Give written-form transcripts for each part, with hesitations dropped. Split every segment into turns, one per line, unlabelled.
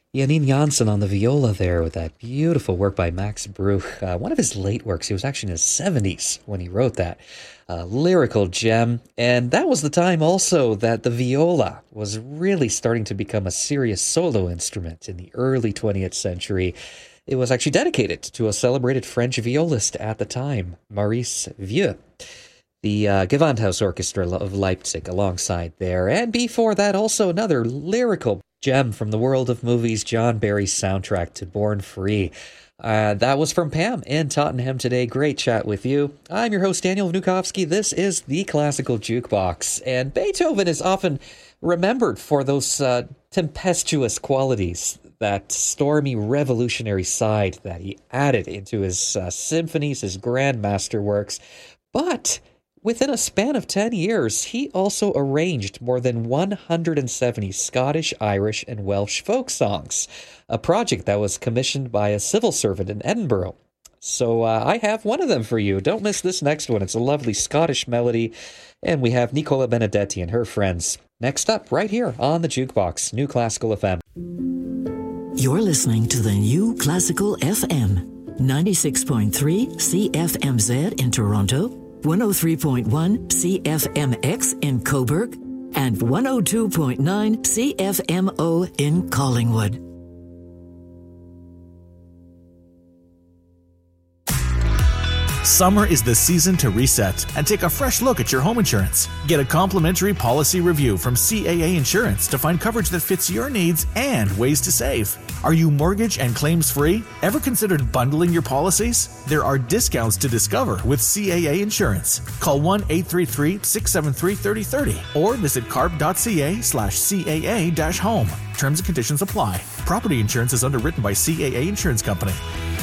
Janine Janssen on the viola there with that beautiful work by Max Bruch. One of his late works. He was actually in his 70s when he wrote that. Lyrical gem. And that was the time also that the viola was really starting to become a serious solo instrument in the early 20th century. It was actually dedicated to a celebrated French violist at the time, Maurice Vieux. The Gewandhaus Orchestra of Leipzig alongside there. And before that, also another lyrical gem from the world of movies, John Barry's soundtrack to Born Free. That was from Pam in Tottenham today. Great chat with you. I'm your host, Daniel Vnukovsky. This is the Classical Jukebox. And Beethoven is often remembered for those tempestuous qualities, that stormy revolutionary side that he added into his symphonies, his grand masterworks. But within a span of 10 years, he also arranged more than 170 Scottish, Irish, and Welsh folk songs, a project that was commissioned by a civil servant in Edinburgh. So I have one of them for you. Don't miss this next one. It's a lovely Scottish melody, and we have Nicola Benedetti and her friends. Next up, right here on the Jukebox, New Classical FM.
You're listening to the New Classical FM, 96.3 CFMZ in Toronto, 103.1 CFMX in Cobourg, and 102.9 CFMO in Collingwood.
Summer is the season to reset and take a fresh look at your home insurance. Get a complimentary policy review from CAA Insurance to find coverage that fits your needs and ways to save. Are you mortgage and claims free? Ever considered bundling your policies? There are discounts to discover with CAA Insurance. Call 1-833-673-3030 or visit carp.ca/CAA-home. Terms and conditions apply. Property insurance is underwritten by CAA Insurance Company.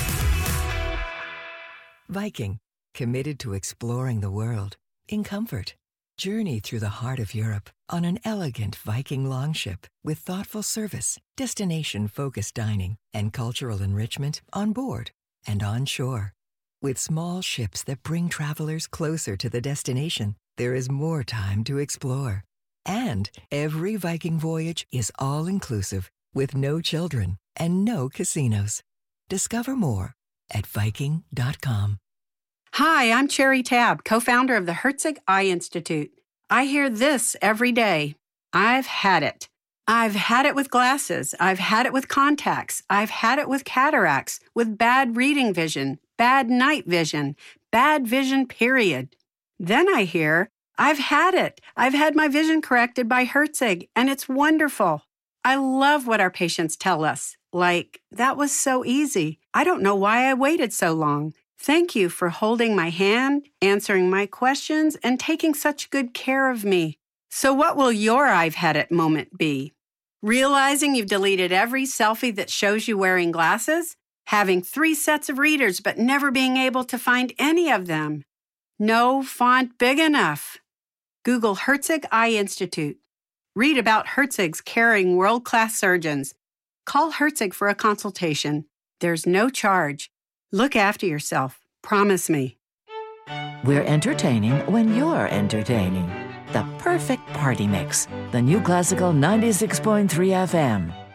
Viking, committed to exploring the world in comfort. Journey through the heart of Europe on an elegant Viking longship with thoughtful service, destination-focused dining, and cultural enrichment on board and on shore. With small ships that bring travelers closer to the destination, there is more time to explore. And every Viking voyage is all-inclusive with no children and no casinos. Discover more at Viking.com.
Hi, I'm Cherry Tabb, co-founder of the Herzig Eye Institute. I hear this every day. I've had it. I've had it with glasses. I've had it with contacts. I've had it with cataracts, with bad reading vision, bad night vision, bad vision, period. Then I hear, I've had it. I've had my vision corrected by Herzig, and it's wonderful. I love what our patients tell us. Like, that was so easy. I don't know why I waited so long. Thank you for holding my hand, answering my questions, and taking such good care of me. So what will your I've had it moment be? Realizing you've deleted every selfie that shows you wearing glasses? Having 3 sets of readers but never being able to find any of them? No font big enough? Google Herzig Eye Institute. Read about Herzig's caring world-class surgeons. Call Herzig for a consultation. There's no charge. Look after yourself. Promise me.
We're entertaining when you're entertaining. The perfect party mix. The New Classical 96.3 FM.